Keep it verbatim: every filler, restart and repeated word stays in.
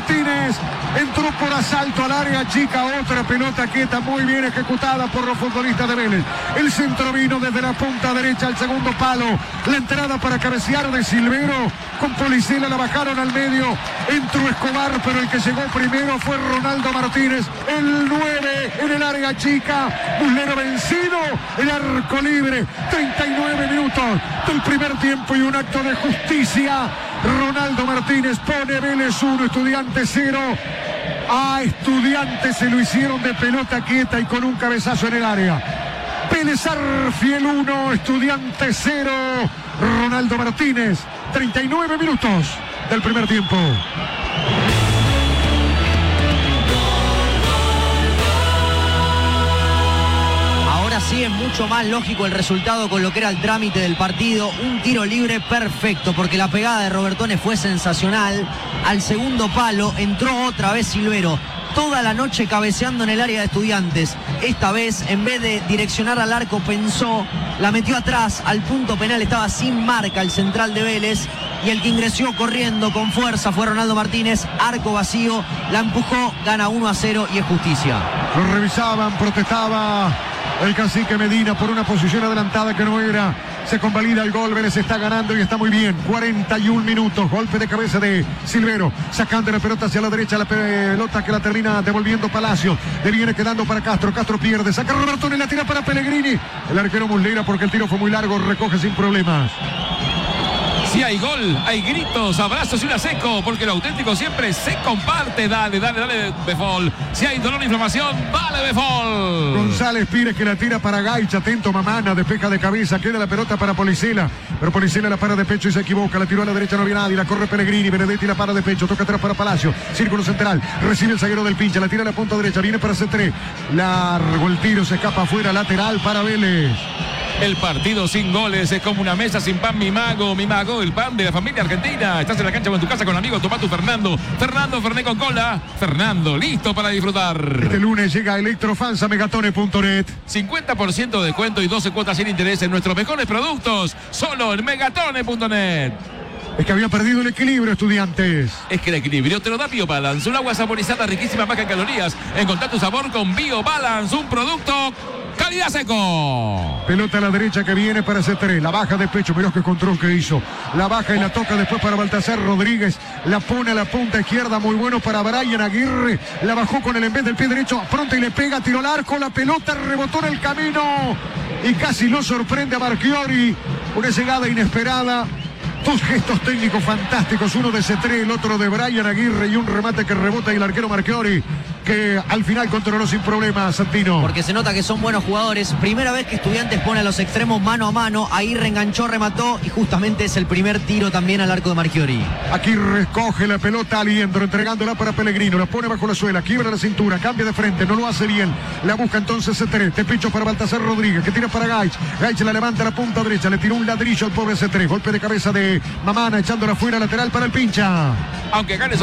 Martínez entró por asalto al área chica, otra pelota quieta muy bien ejecutada por los futbolistas de Vélez. El centro vino desde la punta derecha al segundo palo, la entrada para cabecear de Silvero, con Policela la bajaron al medio, entró Escobar, pero el que llegó primero fue Ronaldo Martínez, el nueve en el área chica, Muslera vencido, el arco libre, treinta y nueve minutos del primer tiempo y un acto de justicia. Ronaldo Martínez pone Vélez uno, Estudiantes cero. A Estudiantes se lo hicieron de pelota quieta y con un cabezazo en el área. Vélez Arfiel uno, Estudiantes cero. Ronaldo Martínez, treinta y nueve minutos del primer tiempo. Sí, es mucho más lógico el resultado con lo que era el trámite del partido. Un tiro libre perfecto, porque la pegada de Robertone fue sensacional. Al segundo palo entró otra vez Silvero, toda la noche cabeceando en el área de Estudiantes. Esta vez, en vez de direccionar al arco, pensó, la metió atrás, al punto penal, estaba sin marca el central de Vélez, y el que ingresó corriendo con fuerza fue Ronaldo Martínez. Arco vacío, la empujó, gana uno a cero y es justicia. Lo revisaban, protestaba el cacique Medina por una posición adelantada que no era. Se convalida el gol, Vélez está ganando y está muy bien. cuarenta y un minutos, golpe de cabeza de Silvero, sacando la pelota hacia la derecha, la pelota que la termina devolviendo Palacio, le viene quedando para Castro, Castro pierde, saca Robertone y la tira para Pellegrini, el arquero Muslera, porque el tiro fue muy largo, recoge sin problemas. Si hay gol, hay gritos, abrazos y una seco, porque lo auténtico siempre se comparte. Dale, dale, dale, Befol. Si hay dolor e inflamación, dale, Befol. González Pires que la tira para Gaich, atento Mamana, despeja de cabeza, queda la pelota para Policela, pero Policela la para de pecho y se equivoca, la tiró a la derecha, no había nadie, la corre Pellegrini, Benedetti la para de pecho, toca atrás para Palacio, círculo central, recibe el zaguero del Pincha, la tira a la punta derecha, viene para C tres, largo el tiro, se escapa afuera, lateral para Vélez. El partido sin goles es como una mesa sin pan, mi mago, mi mago, el pan de la familia argentina. Estás en la cancha o en tu casa con amigo, toma tu Fernando. Fernando, Ferné con cola. Fernando, listo para disfrutar. Este lunes llega Electrofans a megatone punto net. cincuenta por ciento de descuento y doce cuotas sin interés en nuestros mejores productos. Solo en megatone punto net. Es que había perdido el equilibrio, Estudiantes. Es que el equilibrio te lo da BioBalance, un agua saborizada riquísima, baja en calorías. Encontrá tu sabor con BioBalance, un producto calidad seco. Pelota a la derecha que viene para C tres, la baja de pecho, mirá qué control que hizo. La baja y la toca después para Baltasar Rodríguez, la pone a la punta izquierda, muy bueno para Brian Aguirre, la bajó con el en vez del pie derecho, pronto y le pega, tiró al arco, la pelota rebotó en el camino y casi lo sorprende a Marchiori, una llegada inesperada. Dos gestos técnicos fantásticos, uno de C tres, el otro de Brian Aguirre y un remate que rebota y el arquero Marchiori, que al final controló sin problemas, Santino. Porque se nota que son buenos jugadores. Primera vez que Estudiantes pone a los extremos mano a mano. Ahí reenganchó, remató y justamente es el primer tiro también al arco de Marchiori. Aquí recoge la pelota Aliendro, entregándola para Pellegrino, la pone bajo la suela, quiebra la cintura, cambia de frente, no lo hace bien. La busca entonces C tres, te picho para Baltasar Rodríguez, que tira para Gaich. Gaich la levanta a la punta derecha, le tiró un ladrillo al pobre C tres. Golpe de cabeza de Mamana, echándola fuera, lateral para el Pincha. Aunque gane